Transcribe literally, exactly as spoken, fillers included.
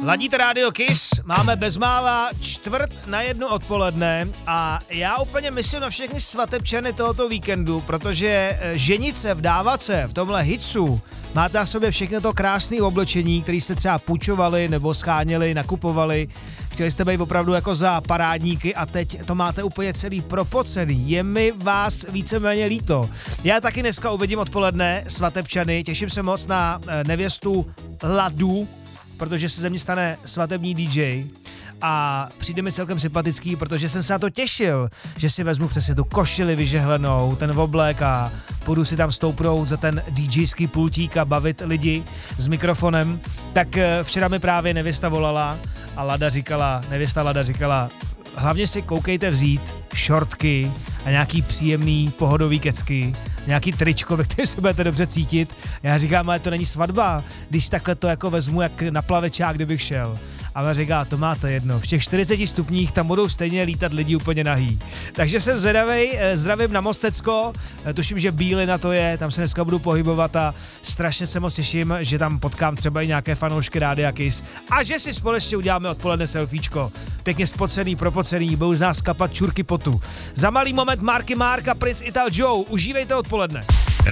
Ladíte Radio Kiss, máme bezmála čtvrt na jednu odpoledne a já úplně myslím na všechny svatebčany tohoto víkendu, protože ženit se, vdávat se v tomhle hitsu, máte na sobě všechno to krásné oblečení, které jste třeba půjčovali nebo scháněli, nakupovali, chtěli jste být opravdu jako za parádníky a teď to máte úplně celý propocený. Je mi vás víceméně líto. Já taky dneska uvidím odpoledne svatebčany, těším se moc na nevěstu Ladu, protože se ze mě stane svatební dý džej a přijde mi celkem sympatický, protože jsem se na to těšil, že si vezmu přesně tu košili vyžehlenou, ten oblek a půjdu si tam stoupnout za ten DJský pultík a bavit lidi s mikrofonem. Tak včera mi právě nevěsta volala a Lada říkala, nevěsta Lada říkala, hlavně si koukejte vzít šortky a nějaký příjemný pohodový kecky, nějaký tričko, ve kterém se budete dobře cítit. Já říkám, ale to není svatba, když takhle to jako vezmu jak na plavečák, kdybych šel. A ona říká, to máte jedno, v těch čtyřiceti stupních tam budou stejně lítat lidi úplně nahý. Takže jsem zvědavej, zdravím na Mostecko, tuším, že Bílina to je, tam se dneska budu pohybovat a strašně se moc těším, že tam potkám třeba i nějaké fanoušky Rádia Kiss a že si společně uděláme odpoledne selfiečko. Pěkně spocený, propocený, budou z nás kapat čurky potu. Za malý moment Marky Mark a Prince Ital Joe, užívejte odpoledne.